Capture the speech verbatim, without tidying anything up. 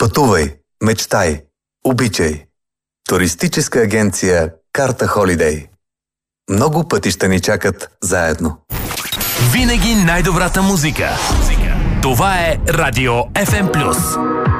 Пътувай, мечтай, обичай. Туристическа агенция Карта Холидей. Много пътища ни чакат заедно. Винаги най-добрата музика. Това е Радио Еф Ем Плюс.